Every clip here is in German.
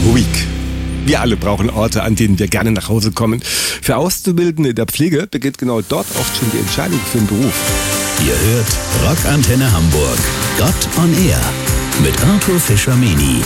Ruhig. Wir alle brauchen Orte, an denen wir gerne nach Hause kommen. Für Auszubildende in der Pflege beginnt genau dort oft schon die Entscheidung für den Beruf. Ihr hört Rockantenne Hamburg. Gott on Air mit Arthur Fischer-Meni.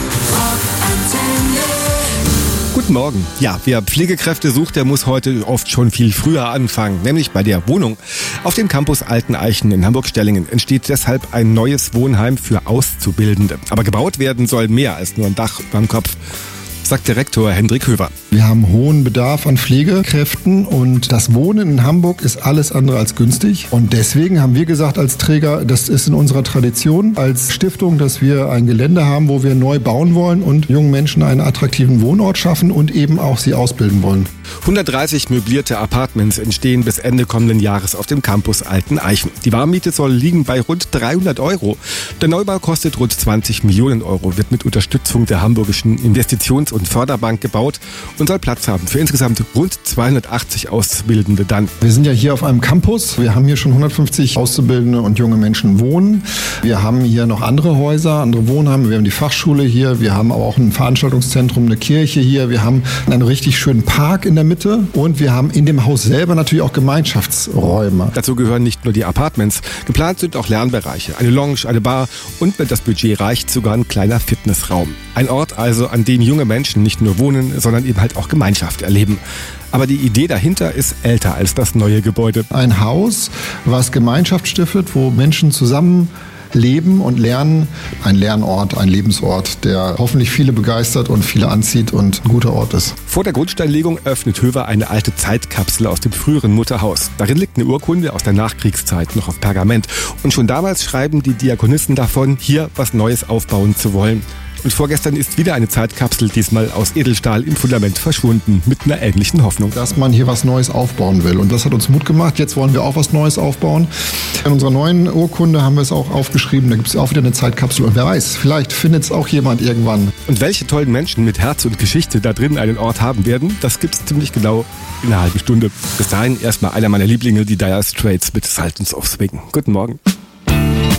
Guten Morgen. Ja, wer Pflegekräfte sucht, der muss heute oft schon viel früher anfangen, nämlich bei der Wohnung. Auf dem Campus Alteneichen in Hamburg-Stellingen entsteht deshalb ein neues Wohnheim für Auszubildende. Aber gebaut werden soll mehr als nur ein Dach beim Kopf, sagt Direktor Hendrik Höver. Wir haben hohen Bedarf an Pflegekräften und das Wohnen in Hamburg ist alles andere als günstig. Und deswegen haben wir gesagt als Träger, das ist in unserer Tradition als Stiftung, dass wir ein Gelände haben, wo wir neu bauen wollen und jungen Menschen einen attraktiven Wohnort schaffen und eben auch sie ausbilden wollen. 130 möblierte Apartments entstehen bis Ende kommenden Jahres auf dem Campus Alteneichen. Die Warmmiete soll liegen bei rund 300 €. Der Neubau kostet rund 20 Millionen €, wird mit Unterstützung der Hamburgischen Investitions- und Förderbank gebaut und soll Platz haben für insgesamt rund 280 Auszubildende dann. Wir sind ja hier auf einem Campus. Wir haben hier schon 150 Auszubildende und junge Menschen wohnen. Wir haben hier noch andere Häuser, andere Wohnheime. Wir haben die Fachschule hier. Wir haben aber auch ein Veranstaltungszentrum, eine Kirche hier. Wir haben einen richtig schönen Park in der Mitte und wir haben in dem Haus selber natürlich auch Gemeinschaftsräume. Dazu gehören nicht nur die Apartments. Geplant sind auch Lernbereiche, eine Lounge, eine Bar und, wenn das Budget reicht, sogar ein kleiner Fitnessraum. Ein Ort also, an dem junge Menschen nicht nur wohnen, sondern eben halt auch Gemeinschaft erleben. Aber die Idee dahinter ist älter als das neue Gebäude. Ein Haus, was Gemeinschaft stiftet, wo Menschen zusammen leben und lernen. Ein Lernort, ein Lebensort, der hoffentlich viele begeistert und viele anzieht und ein guter Ort ist. Vor der Grundsteinlegung öffnet Höver eine alte Zeitkapsel aus dem früheren Mutterhaus. Darin liegt eine Urkunde aus der Nachkriegszeit noch auf Pergament. Und schon damals schreiben die Diakonisten davon, hier was Neues aufbauen zu wollen. Und vorgestern ist wieder eine Zeitkapsel, diesmal aus Edelstahl, im Fundament verschwunden, mit einer ähnlichen Hoffnung. Dass man hier was Neues aufbauen will. Und das hat uns Mut gemacht. Jetzt wollen wir auch was Neues aufbauen. In unserer neuen Urkunde haben wir es auch aufgeschrieben. Da gibt es auch wieder eine Zeitkapsel. Und wer weiß, vielleicht findet es auch jemand irgendwann. Und welche tollen Menschen mit Herz und Geschichte da drin einen Ort haben werden, das gibt es ziemlich genau in einer halben Stunde. Bis dahin erstmal einer meiner Lieblinge, die Dire Straits mit Sultans of Swing. Guten Morgen.